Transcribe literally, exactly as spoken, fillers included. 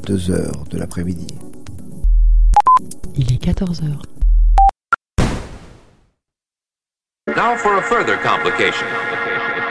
deux heures de l'après-midi. Il est quatorze heures. Now for a further complication.